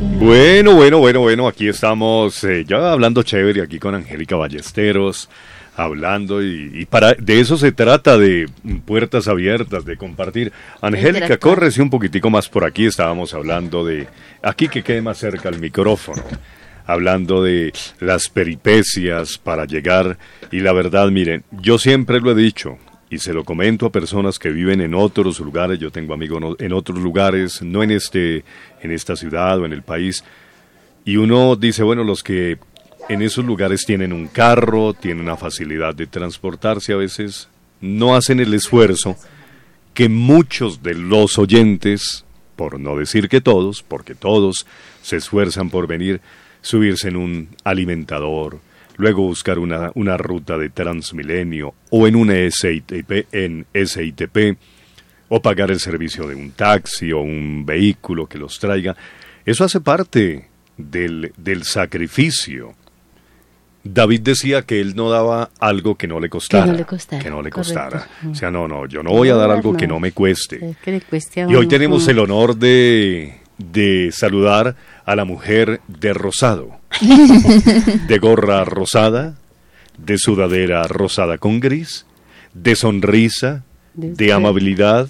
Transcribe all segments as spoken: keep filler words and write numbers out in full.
Bueno, bueno, bueno, bueno, aquí estamos eh, ya hablando chévere aquí con Angélica Ballesteros, hablando y, y para de eso se trata, de puertas abiertas, de compartir. Angélica, córrese un poquitico más por aquí, estábamos hablando de, aquí que quede más cerca el micrófono, hablando de las peripecias para llegar, y la verdad, miren, yo siempre lo he dicho, y se lo comento a personas que viven en otros lugares, yo tengo amigos en otros lugares, no en este, en esta ciudad o en el país, y uno dice, bueno, los que en esos lugares tienen un carro, tienen una facilidad de transportarse, a veces no hacen el esfuerzo que muchos de los oyentes, por no decir que todos, porque todos se esfuerzan por venir, subirse en un alimentador, luego buscar una, una ruta de Transmilenio o en una S I T P, en S I T P, o pagar el servicio de un taxi o un vehículo que los traiga. Eso hace parte del, del sacrificio. David decía que él no daba algo que no le costara. Que no le costara. Que no le costara. Correcto. O sea, no, no, yo no voy a dar algo no. que no me cueste. Es que le cueste a Y hoy uno. tenemos el honor de, de saludar a la mujer de rosado, de gorra rosada, de sudadera rosada con gris, de sonrisa, de, de amabilidad.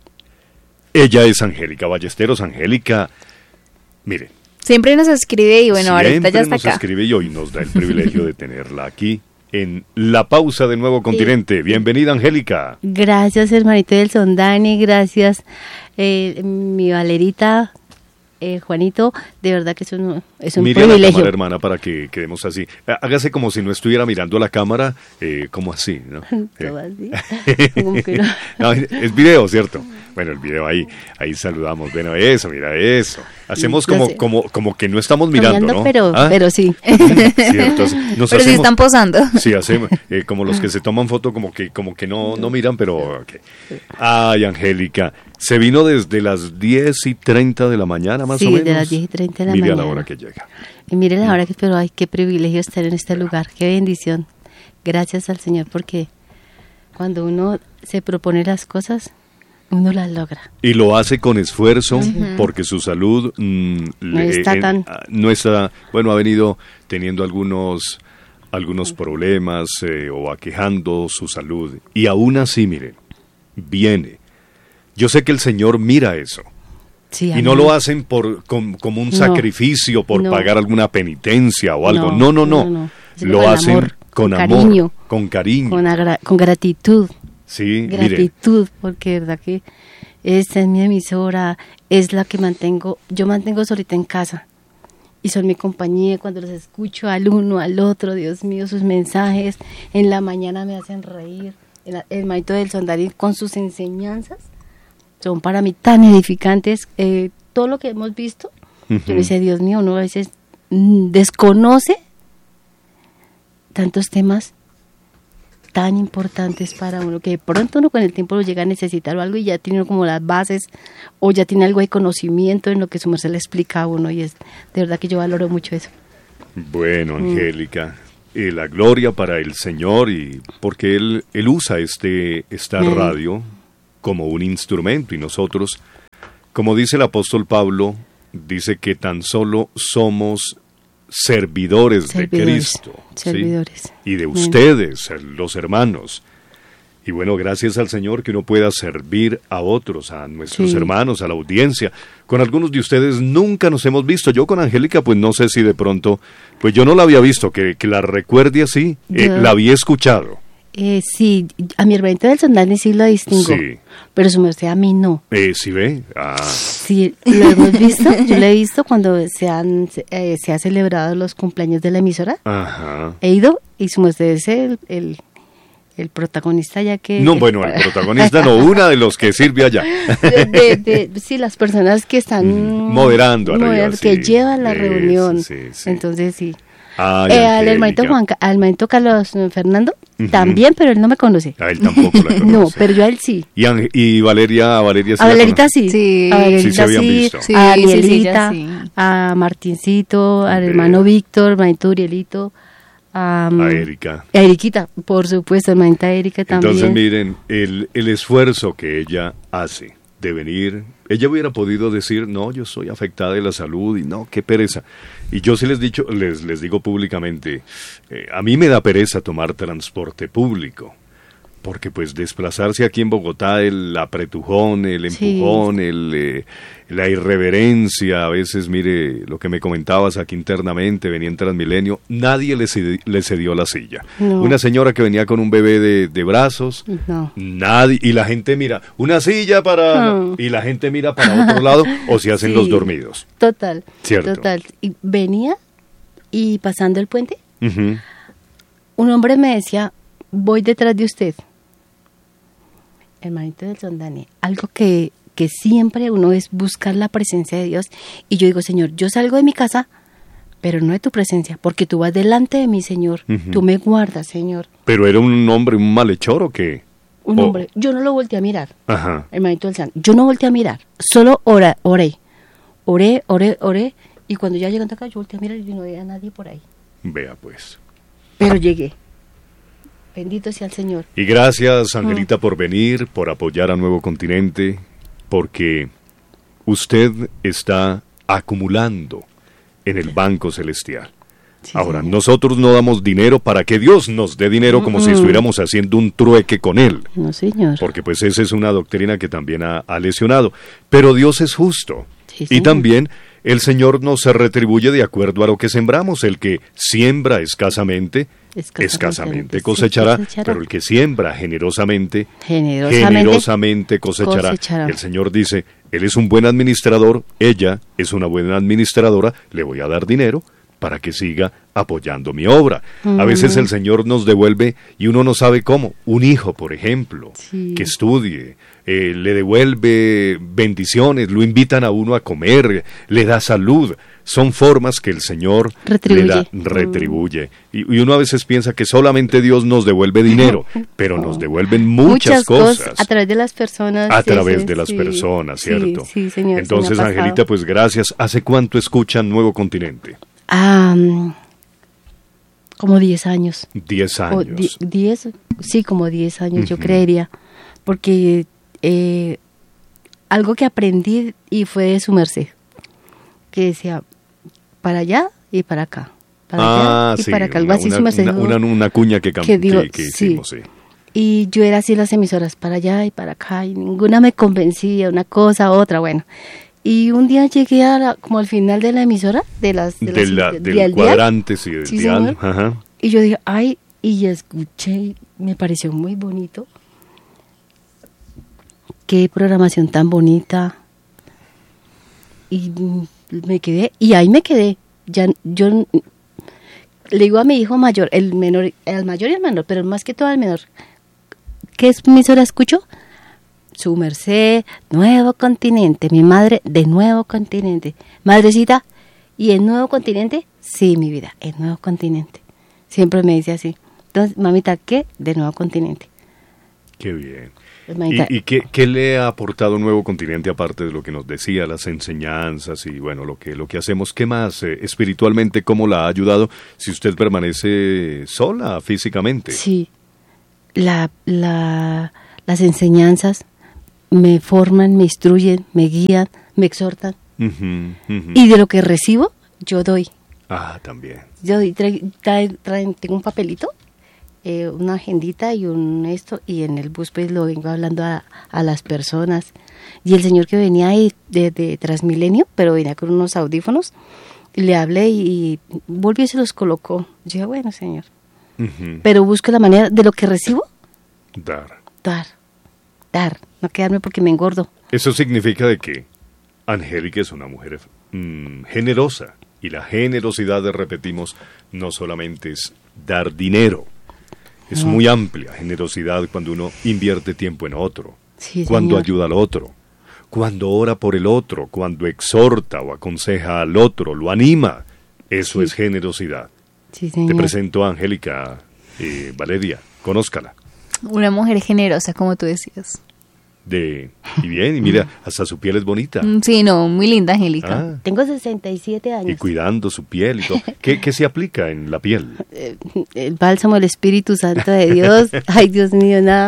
Ella es Angélica Ballesteros. Angélica, mire. Siempre nos escribe y bueno, ahorita ya está nos acá. escribe y hoy nos da el privilegio de tenerla aquí en La Pausa de Nuevo Continente. Bienvenida, Angélica. Gracias, hermanito del Sondani, gracias, eh, mi Valerita. Eh, Juanito, de verdad que es un, es un Mire privilegio. a la cámara, hermana, para que quedemos así. Hágase como si no estuviera mirando la cámara, eh, como así, ¿no? Todo así. Como que no. No, es video, ¿cierto? Bueno, el video ahí, ahí saludamos. Bueno, eso, mira eso. Hacemos como, como, como que no estamos mirando, Cambiando, ¿no? Pero, ¿Ah? pero sí. Sí, entonces, nos pero hacemos, sí están posando. Sí, hacemos, eh, como los que se toman foto, como que, como que no, no miran, pero... Okay. Ay, Angélica, se vino desde las diez y treinta de la mañana, más sí, o menos. de las diez y treinta de la Mire mañana. a la hora que llega. Y mire la hora que, pero ay, qué privilegio estar en este lugar, qué bendición. Gracias al Señor, porque cuando uno se propone las cosas, uno las logra. Y lo hace con esfuerzo, uh-huh. porque su salud mm, no le, está eh, tan... no está, bueno, ha venido teniendo algunos, algunos problemas eh, o aquejando su salud. Y aún así, miren, viene. Yo sé que el Señor mira eso. Sí, y no lo hacen por com, como un no, sacrificio, por no. pagar alguna penitencia o algo. No, no, no. no, no. Lo con hacen amor, con, con amor, cariño, con cariño. Con, agra con gratitud. Sí, gratitud, mire. Porque verdad que esta es mi emisora, es la que mantengo, yo mantengo solita en casa. Y son mi compañía cuando los escucho al uno, al otro, Dios mío, sus mensajes. En la mañana me hacen reír. El, el maestro del Sondani con sus enseñanzas son para mí tan edificantes. Eh, todo lo que hemos visto, uh-huh. yo decía, Dios mío, uno a veces mm, desconoce tantos temas tan importantes para uno, que de pronto uno con el tiempo lo llega a necesitar o algo y ya tiene como las bases o ya tiene algo de conocimiento en lo que su merced le explica a uno, y es de verdad que yo valoro mucho eso. Bueno, Angélica, mm. eh, la gloria para el Señor, y porque Él, él usa este esta mm. radio como un instrumento, y nosotros, como dice el apóstol Pablo, dice que tan solo somos servidores, servidores de Cristo, servidores. ¿sí? Y de ustedes, mm. los hermanos. Y bueno, gracias al Señor que uno pueda servir a otros, a nuestros sí. hermanos, a la audiencia. Con algunos de ustedes nunca nos hemos visto. Yo con Angélica, pues no sé si de pronto, pues yo no la había visto, que, que la recuerde así, eh, la había escuchado. Eh, sí, a mi hermanito del Sondani sí lo distingo, sí. pero su merced a mí no. Eh, ¿Sí ve? Ah. Sí, lo hemos visto, yo lo he visto cuando se han eh, se ha celebrado los cumpleaños de la emisora. Ajá. He ido y su merced es el, el, el protagonista, ya que... No, bueno, el protagonista no, una de los que sirve allá. De, de, de, sí, las personas que están... Mm, moderando. Arriba, moderando sí. Que llevan la sí, reunión, sí, sí. entonces sí. Ay, eh, al hermanito Juan, al hermanito Carlos Fernando, uh-huh. también, pero él no me conoce. A él tampoco la conoce. No, pero yo a él sí. Y, y Valeria, a Valeria sí. A Valerita sí. Sí, a Valerita sí se habían sí, visto. Sí, a sí, Arielita, sí, sí. a Martincito, al okay. hermano Víctor, hermanito Urielito, a, a Erika. A Eriquita, por supuesto, hermanita Erika también. Entonces miren, el, el esfuerzo que ella hace. de venir. Ella hubiera podido decir, no, yo soy afectada de la salud y no, qué pereza. Y yo sí les, dicho, les, les digo públicamente, eh, a mí me da pereza tomar transporte público. Porque pues desplazarse aquí en Bogotá, el apretujón, el empujón, sí. el, eh, la irreverencia, a veces, mire, lo que me comentabas aquí internamente, venía en Transmilenio, nadie le, cedi, le cedió la silla. No. Una señora que venía con un bebé de, de brazos, no. nadie, y la gente mira, una silla para, no. y la gente mira para otro lado, o se hacen sí. los dormidos. Total, ¿cierto? Total. Y venía, y pasando el puente, uh-huh. un hombre me decía, voy detrás de usted. Hermanito del Sondani, algo que, que siempre uno es buscar la presencia de Dios. Y yo digo, Señor, yo salgo de mi casa, pero no de tu presencia, porque tú vas delante de mí, Señor. Uh-huh. Tú me guardas, Señor. ¿Pero era un hombre, un malhechor o qué? Un oh. hombre. Yo no lo volteé a mirar. Ajá. Hermanito del Sondani. Yo no volteé a mirar. Solo ora, oré. Oré, oré, oré. Y cuando ya llegando acá, yo volteé a mirar y no había nadie por ahí. Vea, pues. Pero llegué. Bendito sea el Señor. Y gracias, Angelita, oh. por venir, por apoyar a Nuevo Continente, porque usted está acumulando en el Banco Celestial. Sí, Ahora, señor. nosotros no damos dinero para que Dios nos dé dinero como mm-hmm. si estuviéramos haciendo un trueque con Él. No, señor. Porque pues esa es una doctrina que también ha, ha lesionado. Pero Dios es justo. Sí, y también el Señor nos retribuye de acuerdo a lo que sembramos. El que siembra escasamente, escasamente, escasamente cosechará, sí, cosechará, pero el que siembra generosamente, generosamente, generosamente cosechará. cosechará. El Señor dice, Él es un buen administrador, ella es una buena administradora, le voy a dar dinero para que siga apoyando mi obra. Mm. A veces el Señor nos devuelve y uno no sabe cómo. Un hijo, por ejemplo, sí. que estudie, eh, le devuelve bendiciones, lo invitan a uno a comer, le da salud. Son formas que el Señor retribuye. le da, retribuye. Mm. Y, y uno a veces piensa que solamente Dios nos devuelve dinero, pero nos devuelven muchas, muchas cosas. cosas. A través de las personas. A sí, través sí, de las sí. personas, ¿cierto? Sí, sí, señor. Entonces, señor Angelita, pues gracias. ¿Hace cuánto escuchan Nuevo Continente? Um, como diez años. Diez años. Di, diez, sí, como diez años, uh-huh. yo creería. Porque eh, algo que aprendí y fue de su merced. Que decía, para allá y para acá. Para ah, allá y sí, para acá. Algo una, así su merced. Una, una, una cuña que, que, digo, que, que sí. hicimos, sí. Y yo era así las emisoras, para allá y para acá. Y ninguna me convencía, una cosa, otra, bueno. Y un día llegué a la, como al final de la emisora, de las... De de las, la, de, del dial, cuadrante, sí, del sí, dial. Ajá. Y yo dije, ay, y escuché, me pareció muy bonito. Qué programación tan bonita. Y me quedé, y ahí me quedé. Ya, yo le digo a mi hijo mayor, el menor, el mayor y el menor, pero más que todo el menor, ¿qué emisora escucho? Su merced, Nuevo Continente, mi madre de Nuevo Continente. Madrecita, ¿y el Nuevo Continente? Sí, mi vida, el Nuevo Continente. Siempre me dice así. Entonces, mamita, ¿qué? De Nuevo Continente. Qué bien. Pues, ¿Y, y qué, qué le ha aportado Nuevo Continente, aparte de lo que nos decía, las enseñanzas y bueno, lo que, lo que hacemos? ¿Qué más eh, espiritualmente, cómo la ha ayudado si usted permanece sola físicamente? Sí, la, la, las enseñanzas me forman, me instruyen, me guían, me exhortan. Uh-huh, uh-huh. Y de lo que recibo, yo doy. Ah, también. Yo doy, trae, trae, trae, tengo un papelito, eh, una agendita y un esto, y en el bus pues lo vengo hablando a, a las personas. Y el señor que venía ahí de, de Transmilenio, pero venía con unos audífonos, le hablé y, y volvió y se los colocó. Yo dije, bueno, señor. Uh-huh. Pero busco la manera de lo que recibo. Dar. Dar. Dar. No quedarme porque me engordo. Eso significa de que Angélica es una mujer mmm, generosa. Y la generosidad, repetimos, no solamente es dar dinero. Es no. muy amplia generosidad cuando uno invierte tiempo en otro. Sí, cuando señor. ayuda al otro. Cuando ora por el otro. Cuando exhorta o aconseja al otro. Lo anima. Eso sí. es generosidad. Sí, señor. Te presento a Angélica eh, Valeria. Conózcala. Una mujer generosa, como tú decías. De, y bien, y mira, hasta su piel es bonita. Sí, no, muy linda, Angélica. Ah, Tengo sesenta y siete años. y cuidando su piel y todo. ¿Qué, qué se aplica en la piel? El bálsamo del Espíritu Santo de Dios. Ay, Dios mío, nada más.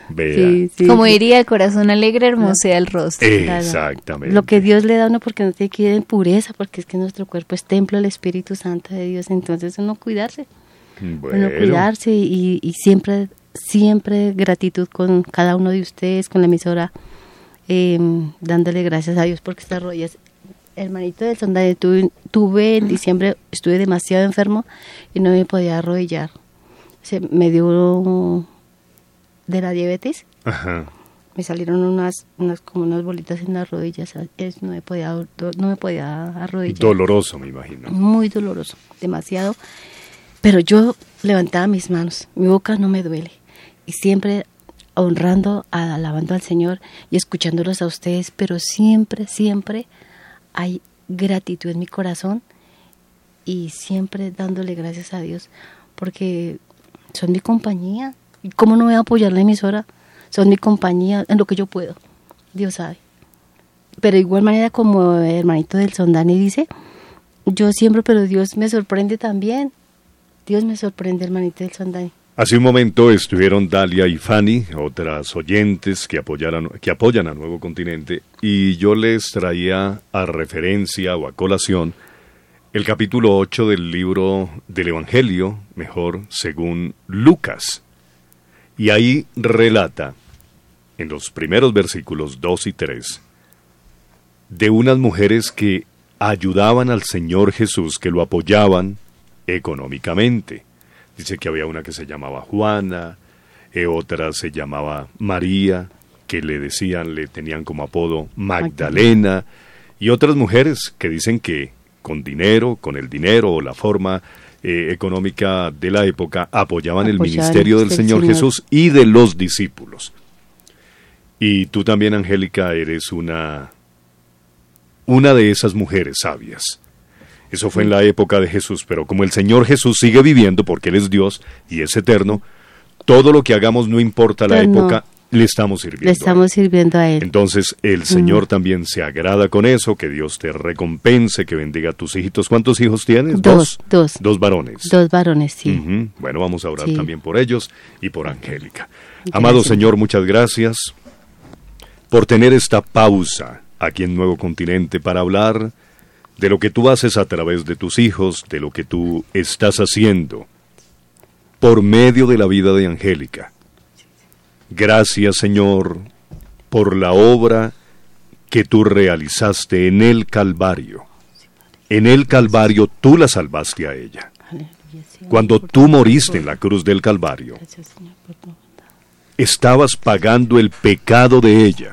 Vea. Sí, sí, Como sí. diría, el corazón alegre hermosea el rostro. Exactamente. Lo que Dios le da a uno porque no tiene que ir en pureza, porque es que nuestro cuerpo es templo del Espíritu Santo de Dios, entonces uno cuidarse, Bueno. uno cuidarse y, y siempre, siempre gratitud con cada uno de ustedes, con la emisora, eh, dándole gracias a Dios porque estas rodillas, hermanito del Sondani, tuve, tuve en diciembre, estuve demasiado enfermo y no me podía arrodillar, se me dio de la diabetes. Ajá. Me salieron unas, unas como unas bolitas en las rodillas, es, no me podía, no me podía arrodillar. Doloroso, me imagino. Muy doloroso, demasiado. Pero yo levantaba mis manos, mi boca no me duele. Y siempre honrando, alabando al Señor y escuchándolos a ustedes, pero siempre, siempre hay gratitud en mi corazón y siempre dándole gracias a Dios, porque son mi compañía. ¿Y cómo no voy a apoyar la emisora? Son mi compañía en lo que yo puedo. Dios sabe. Pero de igual manera, como el hermanito del Sondani dice, yo siempre, pero Dios me sorprende también. Dios me sorprende, hermanito del Sondani. Hace un momento estuvieron Dalia y Fanny, otras oyentes que, apoyaran, que apoyan a Nuevo Continente, y yo les traía a referencia o a colación el capítulo ocho del libro del Evangelio, mejor, según Lucas. Y ahí relata, en los primeros versículos dos y tres, de unas mujeres que ayudaban al Señor Jesús, que lo apoyaban económicamente. Dice que había una que se llamaba Juana, eh, otra se llamaba María, que le decían, le tenían como apodo Magdalena, y otras mujeres que dicen que con dinero, con el dinero o la forma Eh, económica de la época, apoyaban el ministerio del Señor, Señor Jesús y de los discípulos. Y tú también, Angélica, eres una, una de esas mujeres sabias. Eso fue en la época de Jesús, pero como el Señor Jesús sigue viviendo, porque Él es Dios y es eterno, todo lo que hagamos, no importa la Pero época, no. le estamos sirviendo. Le estamos sirviendo a Él. Entonces, el Señor mm. también se agrada con eso, que Dios te recompense, que bendiga a tus hijitos. ¿Cuántos hijos tienes? Dos. Dos. Dos varones. Dos varones, sí. Uh-huh. Bueno, vamos a orar sí. también por ellos y por Angélica. Gracias. Amado Señor, muchas gracias por tener esta pausa aquí en Nuevo Continente para hablar de lo que tú haces a través de tus hijos, de lo que tú estás haciendo por medio de la vida de Angélica. Gracias, Señor, por la obra que tú realizaste en el Calvario. En el Calvario tú la salvaste a ella. Cuando tú moriste en la cruz del Calvario, estabas pagando el pecado de ella.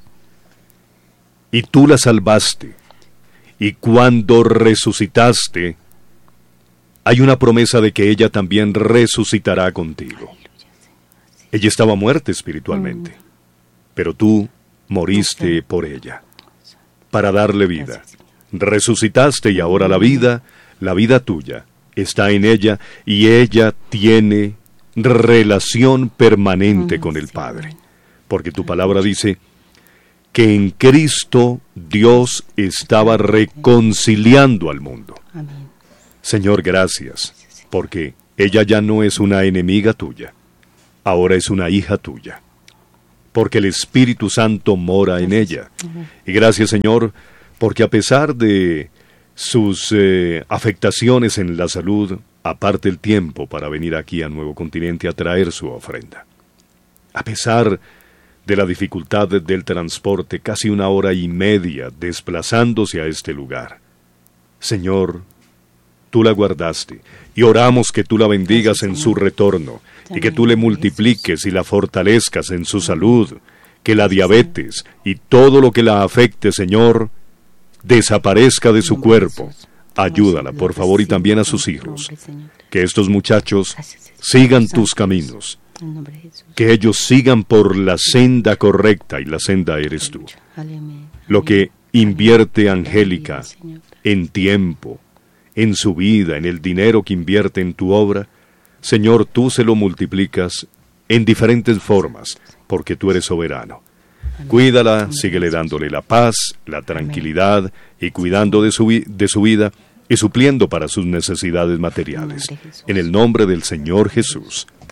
Y tú la salvaste. Y cuando resucitaste, hay una promesa de que ella también resucitará contigo. Ella estaba muerta espiritualmente, mm. pero tú moriste okay. por ella, para darle vida. Resucitaste y ahora la vida, la vida tuya, está en ella y ella tiene relación permanente mm, con el sí. Padre. Porque tu palabra dice que en Cristo Dios estaba reconciliando al mundo. Amén. Señor, gracias, porque ella ya no es una enemiga tuya. Ahora es una hija tuya, porque el Espíritu Santo mora en ella. Y gracias, Señor, porque a pesar de sus eh, afectaciones en la salud, aparte el tiempo para venir aquí a Nuevo Continente a traer su ofrenda. A pesar de la dificultad del transporte, casi una hora y media desplazándose a este lugar. Señor, tú la guardaste y oramos que tú la bendigas en su retorno y que tú le multipliques y la fortalezcas en su salud, que la diabetes y todo lo que la afecte, Señor, desaparezca de su cuerpo. Ayúdala, por favor, y también a sus hijos. Que estos muchachos sigan tus caminos. Que ellos sigan por la senda correcta, y la senda eres tú. Lo que invierte Angélica en tiempo, en su vida, en el dinero que invierte en tu obra, Señor, tú se lo multiplicas en diferentes formas, porque tú eres soberano. Cuídala, síguele dándole la paz, la tranquilidad, y cuidando de su, de su vida, y supliendo para sus necesidades materiales. En el nombre del Señor Jesús.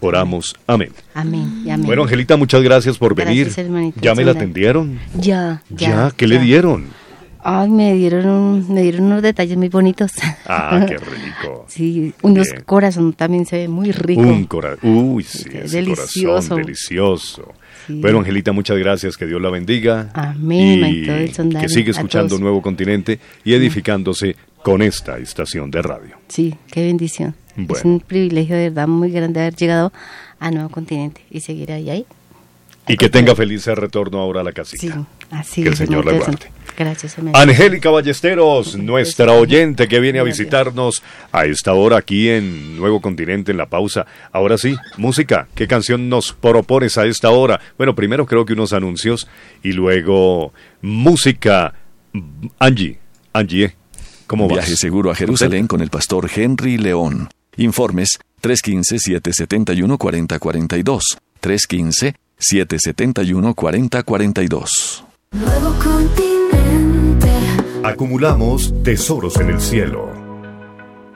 oramos. Amén. Amén. Y amén. Bueno, Angelita, muchas gracias por venir. Gracias, hermanito. ¿Ya me la Sandra. atendieron? Ya, ya. ¿Ya? ¿Qué le dieron? Ay, me dieron, un- me dieron unos detalles muy bonitos. Ah, qué rico. Sí, unos Bien. corazón también se ve muy rico. Un corazón. Uy, sí, Qué ese delicioso. corazón delicioso. Sí. Bueno, Angelita, muchas gracias. Que Dios la bendiga. Amén, Y manito del Sondano, que siga a escuchando todos. Nuevo Continente y edificándose con esta estación de radio. Sí, qué bendición. Bueno. Es un privilegio de verdad muy grande haber llegado a Nuevo Continente y seguir ahí. ahí. Y que tenga feliz retorno ahora a la casita. Sí, así Que el es, Señor la hermanito del guarde. Sondano. Gracias, hermanito. Angélica Ballesteros, nuestra oyente que viene a Gracias. visitarnos a esta hora aquí en Nuevo Continente en la pausa. Ahora sí, música, ¿qué canción nos propones a esta hora? Bueno, primero creo que unos anuncios y luego música. Angie, Angie, ¿eh? ¿Cómo vas? Viaje seguro a Jerusalén con el pastor Henry León. Informes tres uno cinco, siete siete uno, cuatro cero cuatro dos. tres uno cinco, siete siete uno, cuatro cero cuatro dos. Nuevo Continente. Acumulamos tesoros en el cielo.